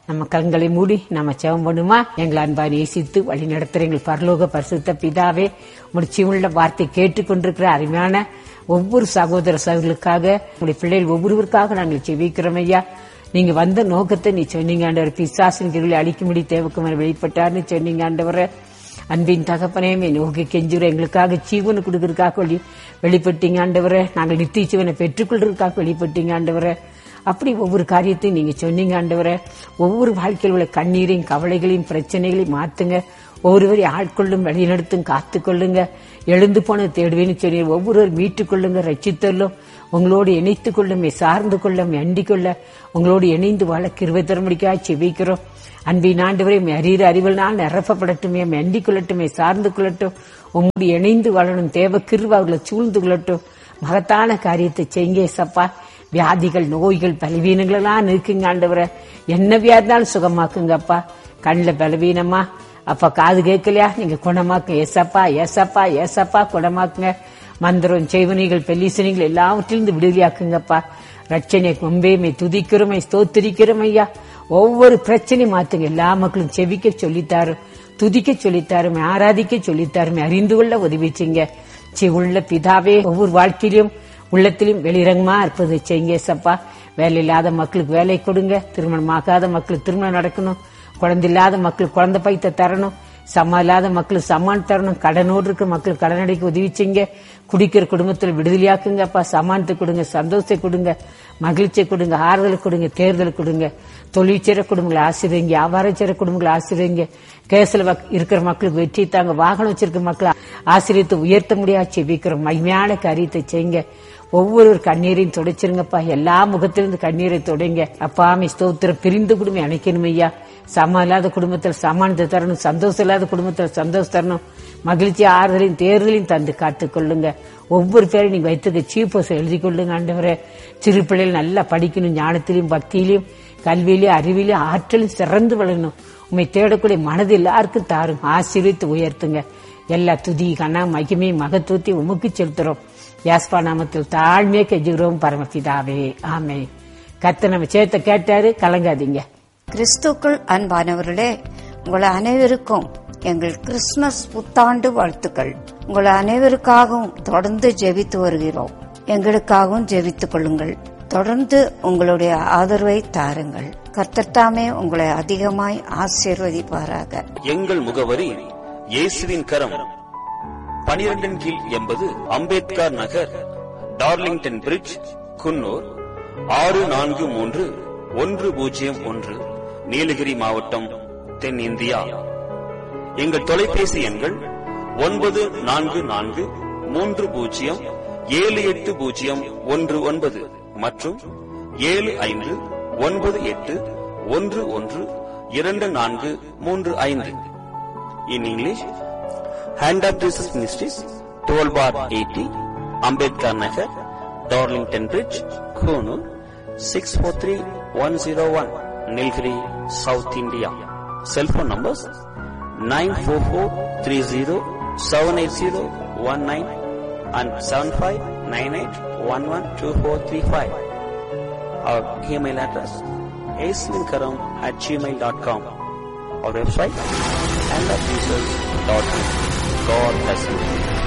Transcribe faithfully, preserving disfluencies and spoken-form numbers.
நம்ம கண்களை மூடி நம்ம ஜெபம் பண்ணுமா? எங்களை அன்பா நேசித்து வழி நடத்துற எங்கள் பரலோக பரிசுத்த பிதாவே, முடிச்சியுள்ள வார்த்தை கேட்டுக்கொண்டிருக்கிற அருமையான ஒவ்வொரு சகோதர சகோதரர்களுக்காக, உங்களுடைய பிள்ளைகள் ஒவ்வொருவருக்காக நாங்கள் ஜெபிக்கிறோம் ஐயா. நீங்க வந்த நோக்கத்தை நீ சொன்னீங்க ஆண்டவர். பிசாசின் கிருளை அழிக்கும்படி தேவக்குமார் வெளிப்பட்டார்னு சொன்னீங்க ஆண்டவரை. அன்பின் தகப்பனையுமே நோக்கி கெஞ்சுற எங்களுக்காக ஜீவனை கொடுக்கறதுக்காக வெளி வெளிப்பட்டீங்க ஆண்டவரை. நாங்கள் நித்திய ஜீவனை பெற்றுக்கொள்றதுக்காக வெளிப்பட்டீங்க ஆண்டவரை. அப்படி ஒவ்வொரு காரியத்தையும் நீங்க சொன்னீங்க ஆண்டவரை. ஒவ்வொரு வாழ்க்கையில் உள்ள கண்ணீரையும் கவலைகளையும் பிரச்சனைகளையும் மாத்துங்க. ஒவ்வொருவரையும் ஆட்கொள்ளும், வழிநடத்தும், காத்துக்கொள்ளுங்க. எழுந்து போன தேடுவேன்னு சொல்லி ஒவ்வொருவர் மீட்டுக் கொள்ளுங்க, ரட்சித்தல்லும் உங்களோடு இணைத்துக் கொள்ளும், சார்ந்து கொள்ளும், அண்டிக் கொள்ள உங்களோடு இணைந்து வாழ கிருபை தரும்படிக்காக செபிக்கிறோம். அன்பின் ஆண்டவரை அறிகிற அறிவனால் நிரப்பப்படட்டுமே, அண்டிக் கொள்ளட்டுமே, சார்ந்து கொள்ளட்டும், உங்களோடு இணைந்து வாழணும். தேவ கிருபை அவர்களை சூழ்ந்து கொள்ளட்டும். மகத்தான காரியத்தை செய்யுங்க சப்பா. வியாதிகள், நோய்கள், பலவீனங்கள் எல்லாம் இருக்குங்க ஆண்டவரை. என்ன வியாதினாலும் சுகமாக்குங்கப்பா. கண்ணில் பலவீனமா அப்பா, காது கேட்கலையா, நீங்க குணமாக்குங்க ஏசப்பா, ஏசப்பா, ஏசப்பா குணமாக்குங்க. மந்திரம், செய்வனிகள், பெல்லிசனிகள் எல்லாவற்றிலிருந்து விடுதலையாக்குங்கப்பா. ரட்சனை கொம்பேமை துதிக்கிறோமை, ஸ்தோத்திரிக்கிறோம் ஐயா. ஒவ்வொரு பிரச்சனையும் மாத்துங்க. எல்லா மக்களும் செவிக்க சொல்லித்தாரும், துதிக்க சொல்லித்தாரும், ஆராதிக்க சொல்லித்தாரும், அறிந்து கொள்ள உதவிச்சிங்க. உள்ள பிதாவே, ஒவ்வொரு வாழ்க்கையிலும் உள்ளத்திலும் வெளிரங்கமா இருப்பது செய்யுங்க சப்பா. வேலை இல்லாத மக்களுக்கு வேலை கொடுங்க. திருமணம் ஆகாத மக்களுக்கு திருமணம் நடக்கணும். குழந்தை இல்லாத மக்களுக்கு குழந்தை பைத்த தரணும். சம்மா இல்லாத மக்களுக்கு சம்மான் தரணும். கடனோடு இருக்கிற மக்களுக்கு கடன் அடைக்க உதவிச்சிங்க. குடிக்கிற குடும்பத்தில் விடுதலையாக்குங்க அப்பா. சமானத்தை கொடுங்க, சந்தோஷத்தை கொடுங்க, மகிழ்ச்சியை கொடுங்க, ஆறுதலை கொடுங்க, தேர்தல் கொடுங்க. தொழிற்சேர குடும்பங்களை ஆசிரியங்க, வியாபாரம் செய்ற குடும்பங்களை ஆசிரியங்க. கேசல இருக்கிற மக்களுக்கு வெற்றி தாங்க. வாகனம் வச்சிருக்கிற மக்களை ஆசிரியத்தை உயர்த்த முடியாது செபிக்கிற மகிமையான காரியத்தை செய்யுங்க. ஒவ்வொரு கண்ணீரையும் துடைச்சிருங்கப்பா. எல்லா முகத்திலிருந்து கண்ணீரை தொடைங்க அப்பா. ஸ்தோத்திரம். பிரிந்து குடும்பம் அணைக்கணும் ஐயா. சமம் இல்லாத குடும்பத்தில் சமானத்தை தரணும். சந்தோஷம் இல்லாத குடும்பத்தில் சந்தோஷம் தரணும். மகிழ்ச்சி, ஆறுதலையும் தேர்தலையும் தந்து காத்துக்கொள்ளுங்க. ஒவ்வொரு பேரையும் நீங்க வைத்தது சீப்போஸ் எழுதி கொள்ளுங்க ஆண்டவரே. சிறு பிள்ளைகள் நல்லா படிக்கணும். ஞானத்திலையும் பக்தியிலையும் கல்வியிலையும் அறிவிலையும் ஆற்றலும் சிறந்து வளரணும். உண்மை தேடக்கூடிய மனது எல்லாருக்கும் தாரும். ஆசீர்வித்து உயர்த்துங்க. எல்லா துதி, கனா, மகிமை, மகத்துவத்தை உமக்கு செலுத்துறோம். யாஸ்பா நாமத்தில் தாழ்மையை கெஞ்சுகிறோம் பரமபிதாவே, ஆமே. கர்த்தர் நம்ம சேத்த கேட்டாரு, கலங்காதீங்க. கிறிஸ்துக்குள் அன்பானவர்களே, உங்களை அனைவருக்கும் எங்கள் கிறிஸ்துமஸ் புத்தாண்டு வாழ்த்துக்கள். உங்களை அனைவருக்காகவும் தொடர்ந்து ஜெபித்து வருகிறோம். எங்களுக்காகவும் ஜெபித்துக் கொள்ளுங்கள். தொடர்ந்து உங்களுடைய ஆதரவை தாருங்கள். கர்த்தர் தாமே உங்களை அதிகமாய் ஆசீர்வதிப்பாராக. எங்கள் முகவரி இயேசுவின் கரம், பனிரெண்டின் கீழ் எண்பது அம்பேத்கர் நகர், டார்லிங்டன் பிரிட்ஜ், குன்னூர் ஆறு நான்கு மூன்று ஒன்று பூஜ்ஜியம் ஒன்று, நீலகிரி மாவட்டம், தென் இந்தியா. எங்கள் தொலைபேசி எண்கள் ஒன்பது நான்கு நான்கு மூன்று பூஜ்ஜியம் ஏழு எட்டு பூஜ்ஜியம் ஒன்று ஒன்பது மற்றும் ஏழு ஐந்து ஒன்பது எட்டு ஒன்று ஒன்று இரண்டு நான்கு மூன்று ஐந்து. In English, Hand of Jesus Ministries, twelve bar eighty, Ambedkar Nagar, Darlington Bridge, Konoor, six four three one zero one, Nilgiri, South India. Cell phone numbers nine four four three zero seven eight zero one nine and seven five nine eight one one two four three five. Our email address aislinkaram at gmail dot com. Our website and at Jesus dot com. God bless you.